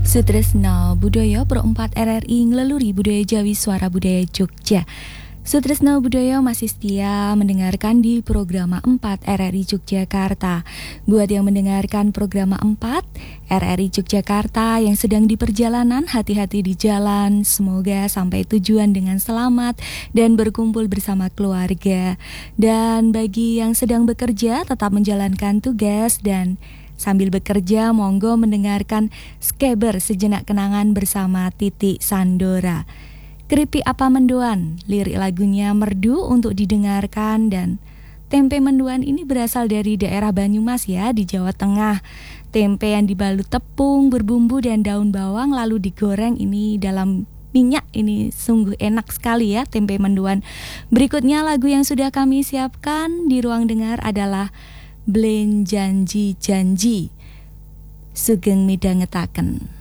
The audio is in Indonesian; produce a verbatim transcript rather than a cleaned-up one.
Sutresna Budaya Pro empat R R I ngeleluri budaya Jawi Suara Budaya Jogja. Sutresna Budaya masih setia mendengarkan di program empat R R I Yogyakarta. Buat yang mendengarkan program empat R R I Yogyakarta yang sedang di perjalanan, hati-hati di jalan. Semoga sampai tujuan dengan selamat dan berkumpul bersama keluarga. Dan bagi yang sedang bekerja, tetap menjalankan tugas dan sambil bekerja, monggo mendengarkan Skeber Sejenak Kenangan bersama Titi Sandora. Keripik apa mendoan, lirik lagunya merdu untuk didengarkan. Dan tempe mendoan ini berasal dari daerah Banyumas ya, di Jawa Tengah. Tempe yang dibalut tepung, berbumbu dan daun bawang lalu digoreng ini dalam minyak. Ini sungguh enak sekali ya tempe mendoan. Berikutnya lagu yang sudah kami siapkan di ruang dengar adalah Blen Janji Janji Sugeng Midhangetaken.